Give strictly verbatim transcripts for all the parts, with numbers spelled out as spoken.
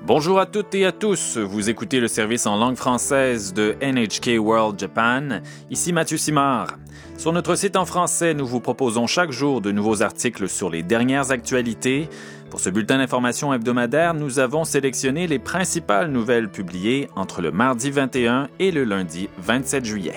Bonjour à toutes et à tous, vous écoutez le service en langue française de N H K World Japan, ici Mathieu Simard. Sur notre site en français, nous vous proposons chaque jour de nouveaux articles sur les dernières actualités. Pour ce bulletin d'information hebdomadaire, nous avons sélectionné les principales nouvelles publiées entre le mardi vingt et un et le lundi vingt-sept juillet.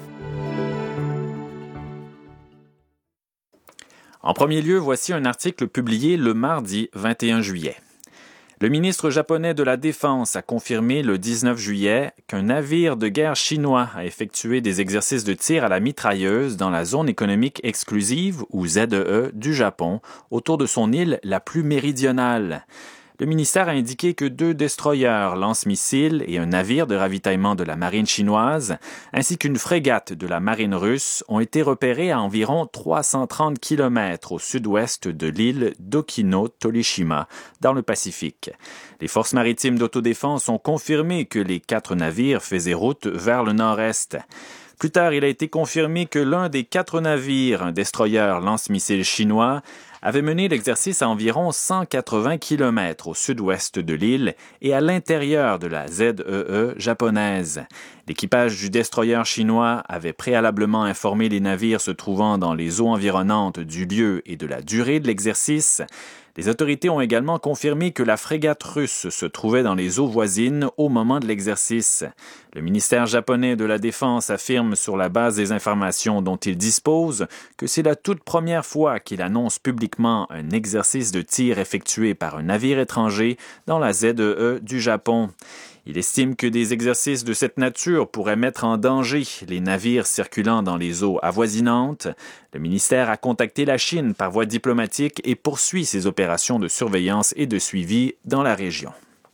En premier lieu, voici un article publié le mardi vingt et un juillet. Le ministre japonais de la Défense a confirmé le dix-neuf juillet qu'un navire de guerre chinois a effectué des exercices de tir à la mitrailleuse dans la zone économique exclusive, ou Z E E, du Japon, autour de son île la plus méridionale. Le ministère a indiqué que deux destroyers lance-missiles et un navire de ravitaillement de la marine chinoise, ainsi qu'une frégate de la marine russe, ont été repérés à environ trois cent trente kilomètres au sud-ouest de l'île d'Okino-Torishima, dans le Pacifique. Les forces maritimes d'autodéfense ont confirmé que les quatre navires faisaient route vers le nord-est. Plus tard, il a été confirmé que l'un des quatre navires, un destroyer lance-missiles chinois, avait mené l'exercice à environ cent quatre-vingts kilomètres au sud-ouest de l'île et à l'intérieur de la Z E E japonaise. L'équipage du destroyer chinois avait préalablement informé les navires se trouvant dans les eaux environnantes du lieu et de la durée de l'exercice. Les autorités ont également confirmé que la frégate russe se trouvait dans les eaux voisines au moment de l'exercice. Le ministère japonais de la Défense affirme sur la base des informations dont il dispose que c'est la toute première fois qu'il annonce publiquement un exercice de tir effectué par un navire étranger dans la Z E E du Japon. Il estime que des exercices de cette nature pourraient mettre en danger les navires circulant dans les eaux avoisinantes. Le ministère a contacté la Chine par voie diplomatique et poursuit ses opérations de surveillance et de suivi dans la région.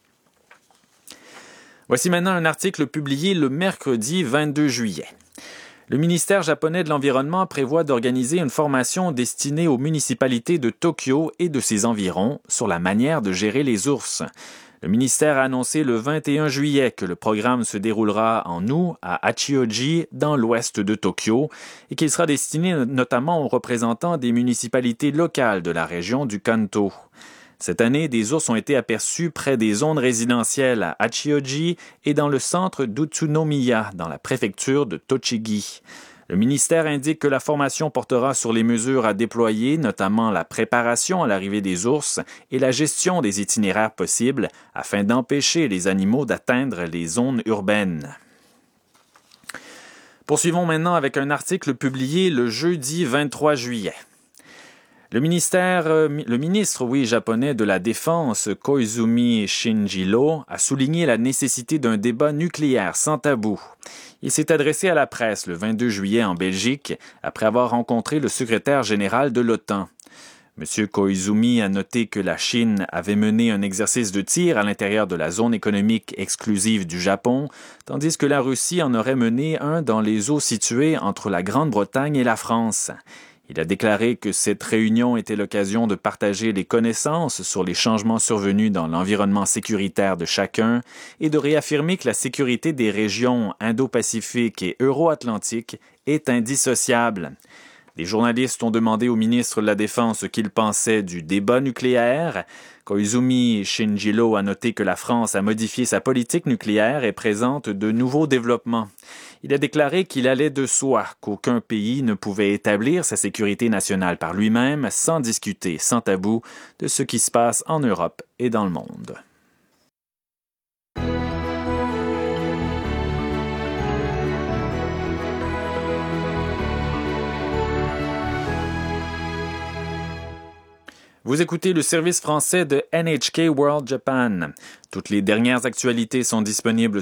Voici maintenant un article publié le mercredi vingt-deux juillet. Le ministère japonais de l'Environnement prévoit d'organiser une formation destinée aux municipalités de Tokyo et de ses environs sur la manière de gérer les ours. Le ministère a annoncé le vingt et un juillet que le programme se déroulera en août à Hachioji, dans l'ouest de Tokyo, et qu'il sera destiné notamment aux représentants des municipalités locales de la région du Kanto. Cette année, des ours ont été aperçus près des zones résidentielles à Hachioji et dans le centre d'Utsunomiya, dans la préfecture de Tochigi. Le ministère indique que la formation portera sur les mesures à déployer, notamment la préparation à l'arrivée des ours et la gestion des itinéraires possibles afin d'empêcher les animaux d'atteindre les zones urbaines. Poursuivons maintenant avec un article publié le jeudi vingt-trois juillet. Le ministère, le ministre oui, japonais de la Défense, Koizumi Shinjiro, a souligné la nécessité d'un débat nucléaire sans tabou. Il s'est adressé à la presse le vingt-deux juillet en Belgique, après avoir rencontré le secrétaire général de l'OTAN. M. Koizumi a noté que la Chine avait mené un exercice de tir à l'intérieur de la zone économique exclusive du Japon, tandis que la Russie en aurait mené un dans les eaux situées entre la Grande-Bretagne et la France. Il a déclaré que cette réunion était l'occasion de partager les connaissances sur les changements survenus dans l'environnement sécuritaire de chacun et de réaffirmer que la sécurité des régions Indo-Pacifique et Euro-Atlantique est indissociable. Des journalistes ont demandé au ministre de la Défense ce qu'il pensait du débat nucléaire. Koizumi Shinjiro a noté que la France a modifié sa politique nucléaire et présente de nouveaux développements. Il a déclaré qu'il allait de soi qu'aucun pays ne pouvait établir sa sécurité nationale par lui-même sans discuter, sans tabou, de ce qui se passe en Europe et dans le monde. Vous écoutez le service français de N H K World Japan. Toutes les dernières actualités sont disponibles